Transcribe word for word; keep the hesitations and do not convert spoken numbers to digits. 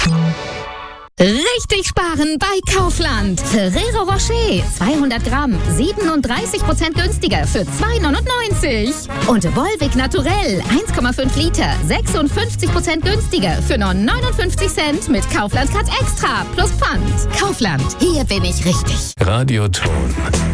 Richtig sparen bei Kaufland. Ferrero Rocher, zweihundert Gramm, siebenunddreißig Prozent günstiger für zwei neunundneunzig. Und Volvic Naturell, eins Komma fünf Liter, sechsundfünfzig Prozent günstiger für nur neunundfünfzig Cent mit Kaufland Cut Extra plus Pfand. Kaufland, hier bin ich richtig. Radioton.